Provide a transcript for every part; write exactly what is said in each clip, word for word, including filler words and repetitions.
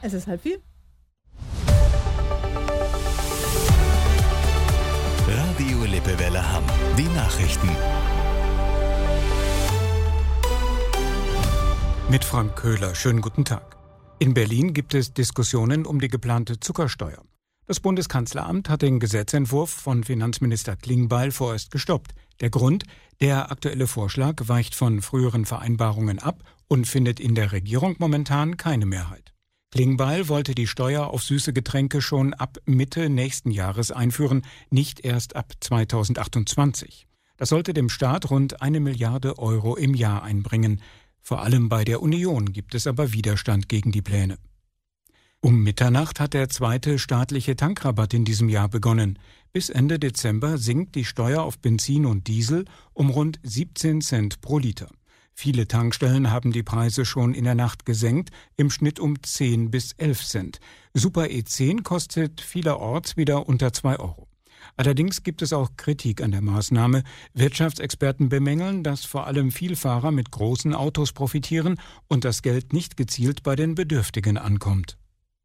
Es ist halb vier. Radio Lippewelle Hamm. Die Nachrichten. Mit Frank Köhler. Schönen guten Tag. In Berlin gibt es Diskussionen um die geplante Zuckersteuer. Das Bundeskanzleramt hat den Gesetzentwurf von Finanzminister Klingbeil vorerst gestoppt. Der Grund: Der aktuelle Vorschlag weicht von früheren Vereinbarungen ab und findet in der Regierung momentan keine Mehrheit. Klingbeil wollte die Steuer auf süße Getränke schon ab Mitte nächsten Jahres einführen, nicht erst ab zweitausendachtundzwanzig. Das sollte dem Staat rund eine Milliarde Euro im Jahr einbringen. Vor allem bei der Union gibt es aber Widerstand gegen die Pläne. Um Mitternacht hat der zweite staatliche Tankrabatt in diesem Jahr begonnen. Bis Ende Dezember sinkt die Steuer auf Benzin und Diesel um rund siebzehn Cent pro Liter. Viele Tankstellen haben die Preise schon in der Nacht gesenkt, im Schnitt um zehn bis elf Cent. Super E zehn kostet vielerorts wieder unter zwei Euro. Allerdings gibt es auch Kritik an der Maßnahme. Wirtschaftsexperten bemängeln, dass vor allem Vielfahrer mit großen Autos profitieren und das Geld nicht gezielt bei den Bedürftigen ankommt.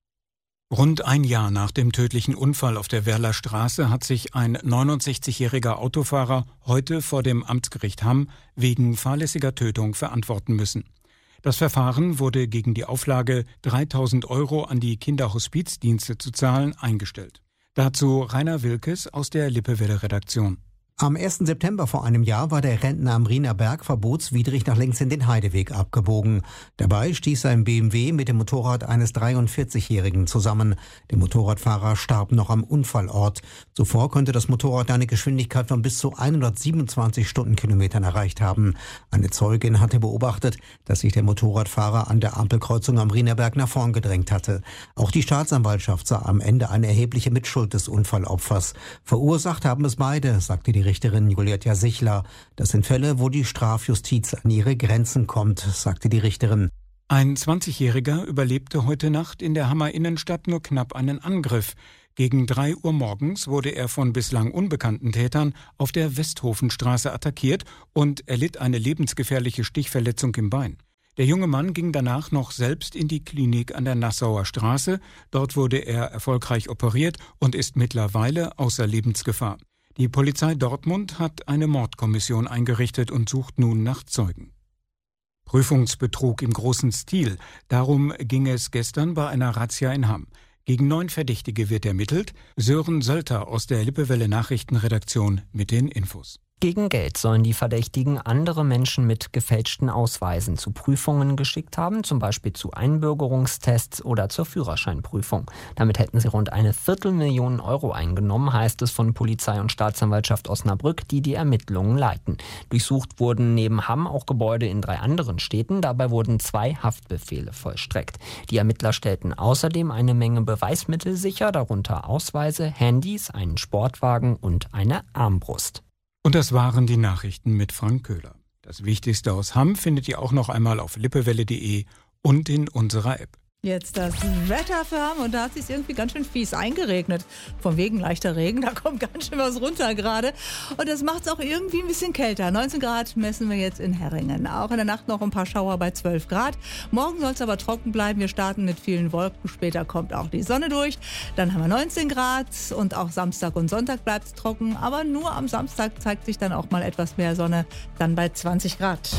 Rund ein Jahr nach dem tödlichen Unfall auf der Werler Straße hat sich ein neunundsechzigjähriger Autofahrer heute vor dem Amtsgericht Hamm wegen fahrlässiger Tötung verantworten müssen. Das Verfahren wurde gegen die Auflage, dreitausend Euro an die Kinderhospizdienste zu zahlen, eingestellt. Dazu Rainer Wilkes aus der Lippewelle-Redaktion. Am ersten September vor einem Jahr war der Rentner am Riener Berg verbotswidrig nach links in den Heideweg abgebogen. Dabei stieß sein B M W mit dem Motorrad eines dreiundvierzigjährigen zusammen. Der Motorradfahrer starb noch am Unfallort. Zuvor konnte das Motorrad eine Geschwindigkeit von bis zu hundertsiebenundzwanzig Stundenkilometern erreicht haben. Eine Zeugin hatte beobachtet, dass sich der Motorradfahrer an der Ampelkreuzung am Riener Berg nach vorn gedrängt hatte. Auch die Staatsanwaltschaft sah am Ende eine erhebliche Mitschuld des Unfallopfers. Verursacht haben es beide, sagte die Richterin Julietta Sichler. Das sind Fälle, wo die Strafjustiz an ihre Grenzen kommt, sagte die Richterin. Ein zwanzigjähriger überlebte heute Nacht in der Hammer Innenstadt nur knapp einen Angriff. Gegen drei Uhr morgens wurde er von bislang unbekannten Tätern auf der Westhofenstraße attackiert und erlitt eine lebensgefährliche Stichverletzung im Bein. Der junge Mann ging danach noch selbst in die Klinik an der Nassauer Straße. Dort wurde er erfolgreich operiert und ist mittlerweile außer Lebensgefahr. Die Polizei Dortmund hat eine Mordkommission eingerichtet und sucht nun nach Zeugen. Prüfungsbetrug im großen Stil. Darum ging es gestern bei einer Razzia in Hamm. Gegen neun Verdächtige wird ermittelt. Sören Sölter aus der Lippewelle Nachrichtenredaktion mit den Infos. Gegen Geld sollen die Verdächtigen andere Menschen mit gefälschten Ausweisen zu Prüfungen geschickt haben, zum Beispiel zu Einbürgerungstests oder zur Führerscheinprüfung. Damit hätten sie rund eine Viertelmillion Euro eingenommen, heißt es von Polizei und Staatsanwaltschaft Osnabrück, die die Ermittlungen leiten. Durchsucht wurden neben Hamm auch Gebäude in drei anderen Städten. Dabei wurden zwei Haftbefehle vollstreckt. Die Ermittler stellten außerdem eine Menge Beweismittel sicher, darunter Ausweise, Handys, einen Sportwagen und eine Armbrust. Und das waren die Nachrichten mit Frank Köhler. Das Wichtigste aus Hamm findet ihr auch noch einmal auf lippewelle punkt de und in unserer App. Jetzt das Wetter für Hamm und da hat es sich irgendwie ganz schön fies eingeregnet. Von wegen leichter Regen, da kommt ganz schön was runter gerade. Und das macht es auch irgendwie ein bisschen kälter. neunzehn Grad messen wir jetzt in Herringen. Auch in der Nacht noch ein paar Schauer bei zwölf Grad. Morgen soll es aber trocken bleiben. Wir starten mit vielen Wolken. Später kommt auch die Sonne durch. Dann haben wir neunzehn Grad und auch Samstag und Sonntag bleibt es trocken. Aber nur am Samstag zeigt sich dann auch mal etwas mehr Sonne, dann bei zwanzig Grad.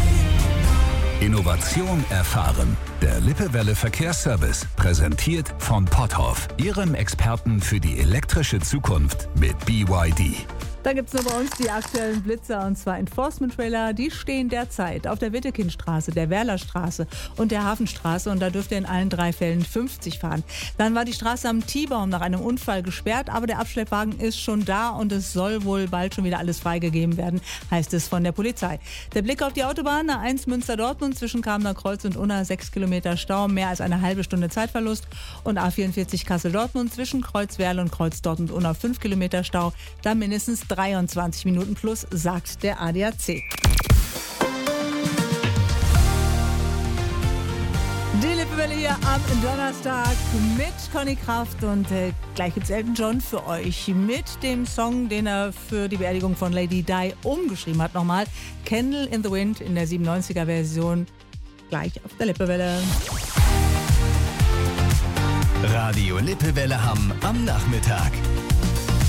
Innovation erfahren. Der Lippewelle Verkehrsservice, präsentiert von Potthoff, Ihrem Experten für die elektrische Zukunft mit B Y D. Da gibt es nur bei uns die aktuellen Blitzer, und zwar Enforcement-Trailer. Die stehen derzeit auf der Wittekindstraße, der Werlerstraße und der Hafenstraße. Und da dürft ihr in allen drei Fällen fünfzig fahren. Dann war die Straße am Tiebaum nach einem Unfall gesperrt, aber der Abschleppwagen ist schon da und es soll wohl bald schon wieder alles freigegeben werden, heißt es von der Polizei. Der Blick auf die Autobahn, A eins Münster-Dortmund zwischen Kamener Kreuz und Unna, sechs Kilometer Stau, mehr als eine halbe Stunde Zeitverlust. Und A vierundvierzig Kassel-Dortmund zwischen Kreuzwerl und Kreuz Dortmund-Unna, fünf Kilometer Stau, da mindestens dreiundzwanzig Minuten plus, sagt der A D A C. Die Lippewelle hier am Donnerstag mit Conny Kraft und äh, gleich gibt's Elton John für euch mit dem Song, den er für die Beerdigung von Lady Di umgeschrieben hat. Nochmal Candle in the Wind in der siebenundneunziger Version, gleich auf der Lippewelle. Radio Lippewelle Hamm am Nachmittag.